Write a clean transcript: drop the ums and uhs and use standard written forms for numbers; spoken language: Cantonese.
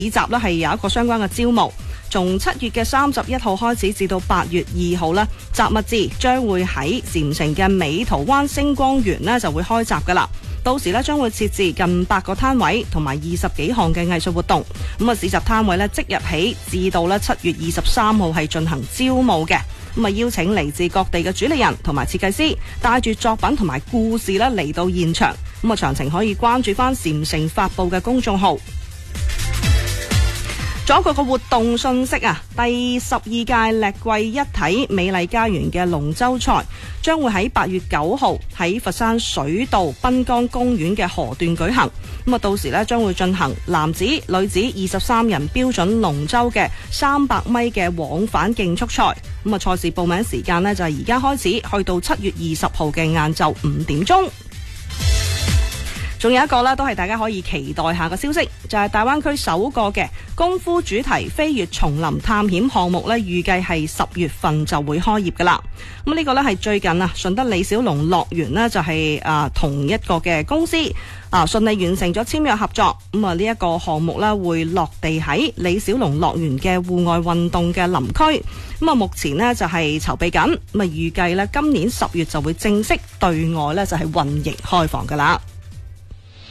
市集呢係有一個相關嘅招募，從7月嘅31號開始至到8月2號呢，集物節將會喺禪城嘅美桃灣星光園呢就會開閘噶啦。到時呢將會設置近100個攤位同埋20幾項嘅藝術活動。咁市集攤位呢即日起至到7月23號係進行招募嘅。咁邀請嚟自各地嘅主理人同埋設計師帶住作品同埋故事呢嚟到現場。咁詳情可以關注翻禪城發布嘅公眾號。仲有一個活動信息啊，第12屆瀝桂一體美麗家園嘅龍舟賽將會喺8月9號喺佛山水道濱江公園嘅河段舉行。咁到時呢將會進行男子、女子23人標準龍舟嘅300米嘅往返競速賽。咁賽事報名時間呢就係而家開始，去到7月20號嘅晏晝5點鐘。仲有一個呢都係大家可以期待下嘅消息，就係大灣區首個嘅功夫主題飛越叢林探險項目呢，預計係10月份就會開業噶啦。咁呢個呢係最近順德李小龍樂園呢就係同一個嘅公司順利完成咗簽約合作。咁呢一個項目呢會落地喺李小龍樂園嘅戶外運動嘅林區。咁目前呢就係籌備緊，咁預計呢今年10月就會正式對外呢就係運營開放噶啦。